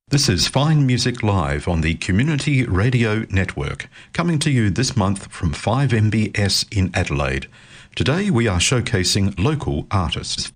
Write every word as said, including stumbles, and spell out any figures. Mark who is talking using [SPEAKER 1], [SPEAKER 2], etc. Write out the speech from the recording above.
[SPEAKER 1] This is Fine Music Live on the Community Radio Network, coming to you this month from five M B S in Adelaide. Today we are showcasing local artists.